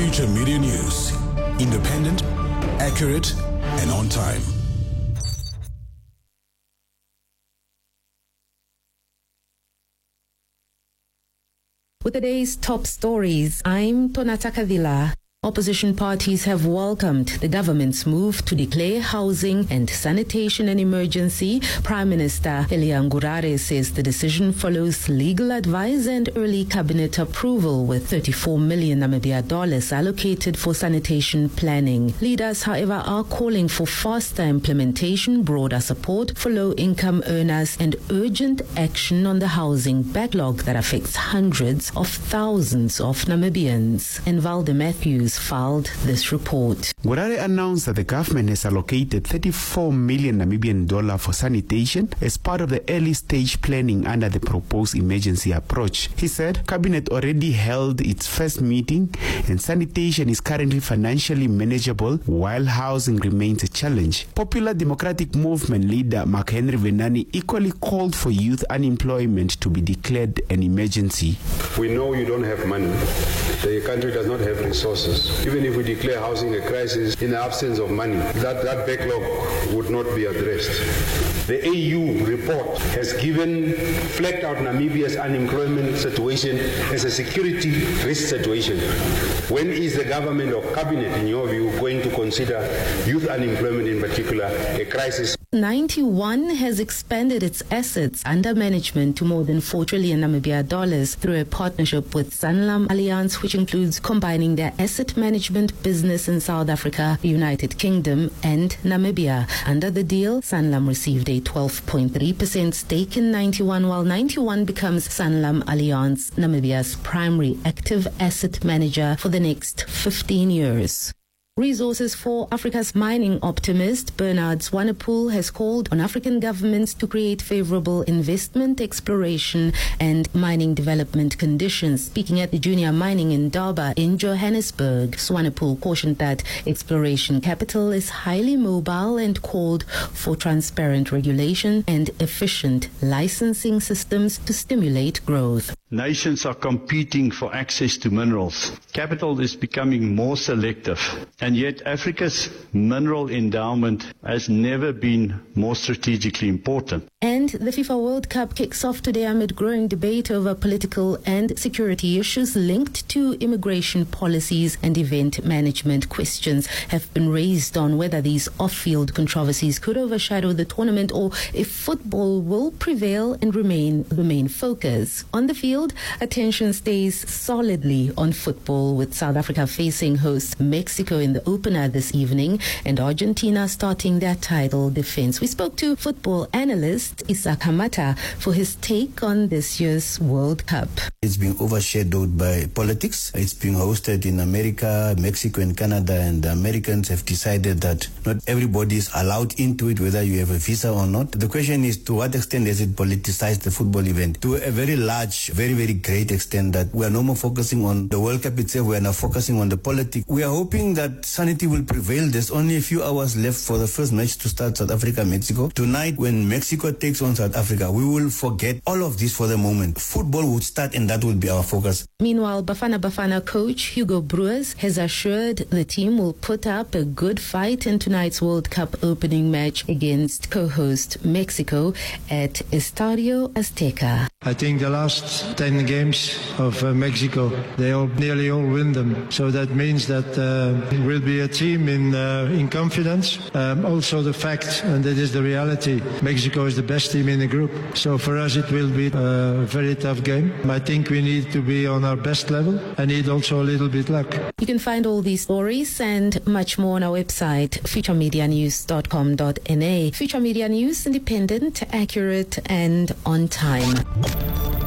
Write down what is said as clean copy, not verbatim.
Future Media News. Independent, accurate, and on time. With today's top stories, I'm Tonata Kadila. Opposition parties have welcomed the government's move to declare housing and sanitation an emergency. Prime Minister Helen Ngurare says the decision follows legal advice and early cabinet approval, with 34 million Namibia dollars allocated for sanitation planning. Leaders, however, are calling for faster implementation, broader support for low-income earners, and urgent action on the housing backlog that affects hundreds of thousands of Namibians. And Valde Matthews filed this report. Ngurare announced that the government has allocated 34 million Namibian dollar for sanitation as part of the early stage planning under the proposed emergency approach. He said cabinet already held its first meeting and sanitation is currently financially manageable while housing remains a challenge. Popular Democratic Movement leader Mark Henry Venani equally called for youth unemployment to be declared an emergency. We know you don't have money. The country does not have resources. Even if we declare housing a crisis in the absence of money, that backlog would not be addressed. The AU report has flagged out Namibia's unemployment situation as a security risk situation. When is the government or cabinet, in your view, going to consider youth unemployment in particular a crisis? 91 has expanded its assets under management to more than 4 trillion Namibia dollars through a partnership with Sanlam Alliance, which includes combining their asset management business in South Africa, the United Kingdom, and Namibia. Under the deal, Sanlam received a 12.3% stake in 91, while 91 becomes Sanlam Alliance, Namibia's primary active asset manager for the next 15 years. Resources for Africa's mining optimist Bernard Swanepoel has called on African governments to create favorable investment, exploration, and mining development conditions. Speaking at the Junior Mining Indaba in Johannesburg, Swanepoel cautioned that exploration capital is highly mobile and called for transparent regulation and efficient licensing systems to stimulate growth. Nations are competing for access to minerals. Capital is becoming more selective, and yet Africa's mineral endowment has never been more strategically important. And the FIFA World Cup kicks off today amid growing debate over political and security issues linked to immigration policies, and event management questions have been raised on whether these off-field controversies could overshadow the tournament or if football will prevail and remain the main focus. On the field, attention stays solidly on football, with South Africa facing host Mexico in the opener this evening and Argentina starting their title defense. We spoke to football analyst Isak Hamata for his take on this year's World Cup. It's being overshadowed by politics. It's being hosted in America, Mexico, and Canada, and the Americans have decided that not everybody is allowed into it, whether you have a visa or not. The question is, to what extent has it politicized the football event? To a very large, very great extent, that we are no more focusing on the World Cup itself, we are now focusing on the politics. We are hoping that sanity will prevail. There's only a few hours left for the first match to start, South Africa-Mexico. Tonight, when Mexico takes on South Africa, we will forget all of this for the moment. Football would start and that will be our focus. Meanwhile, Bafana coach Hugo Broos has assured the team will put up a good fight in tonight's World Cup opening match against co-host Mexico at Estadio Azteca. I think the last 10 games of Mexico, nearly all win them. So that means that it will be a team in confidence. Also the fact, and that is the reality, Mexico is the best team in the group. So for us it will be a very tough game. I think we need to be on our best level and need also a little bit luck. You can find all these stories and much more on our website, futuremedianews.com.na. Future Media News, independent, accurate, and on time.